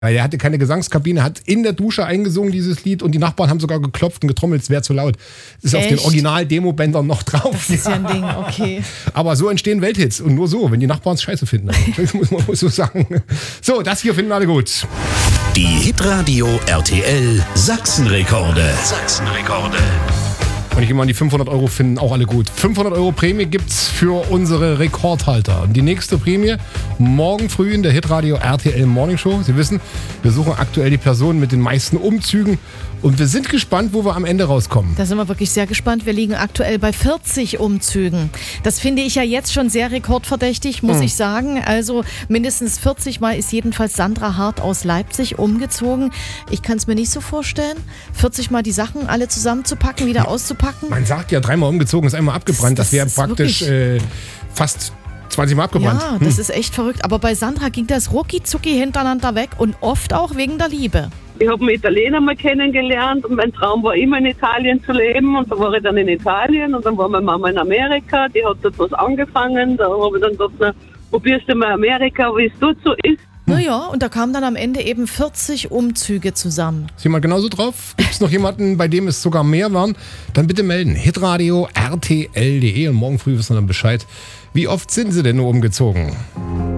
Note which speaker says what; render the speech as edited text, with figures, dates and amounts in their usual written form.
Speaker 1: Weil er hatte keine Gesangskabine, hat in der Dusche eingesungen, dieses Lied, und die Nachbarn haben sogar geklopft und getrommelt, es wäre zu laut. Ist auf den Original-Demo-Bändern noch drauf.
Speaker 2: Das ist ja ein Ding, okay.
Speaker 1: Aber so entstehen Welthits und nur so, wenn die Nachbarn es scheiße finden. Das muss man so sagen. So, das hier finden alle gut.
Speaker 3: Die Hitradio RTL Sachsenrekorde. Sachsenrekorde.
Speaker 1: Und ich gehe mal an die 500 Euro finden auch alle gut. 500 Euro Prämie gibt's für unsere Rekordhalter. Und die nächste Prämie morgen früh in der Hitradio RTL Morning Show. Sie wissen, wir suchen aktuell die Person mit den meisten Umzügen. Und wir sind gespannt, wo wir am Ende rauskommen.
Speaker 2: Da sind wir wirklich sehr gespannt. Wir liegen aktuell bei 40 Umzügen. Das finde ich ja jetzt schon sehr rekordverdächtig, muss ich sagen. Also mindestens 40 Mal ist jedenfalls Sandra Hart aus Leipzig umgezogen. Ich kann es mir nicht so vorstellen, 40 Mal die Sachen alle zusammenzupacken, wieder auszupacken.
Speaker 1: Man sagt ja, 3-mal umgezogen, ist einmal abgebrannt. Das wäre praktisch fast 20 Mal abgebrannt.
Speaker 2: Ja, das ist echt verrückt. Aber bei Sandra ging das rucki-zucki hintereinander weg und oft auch wegen der Liebe.
Speaker 4: Ich habe einen Italiener mal kennengelernt und mein Traum war immer in Italien zu leben, und da war ich dann in Italien und dann war meine Mama in Amerika, die hat dort was angefangen, da habe ich dann gedacht, na, probierst du mal Amerika, wie es dort so ist.
Speaker 2: Naja, und da kamen dann am Ende eben 40 Umzüge zusammen.
Speaker 1: Ist jemand genauso drauf? Gibt es noch jemanden, bei dem es sogar mehr waren? Dann bitte melden. hitradio rtl.de und morgen früh wissen wir dann Bescheid. Wie oft sind Sie denn nur umgezogen?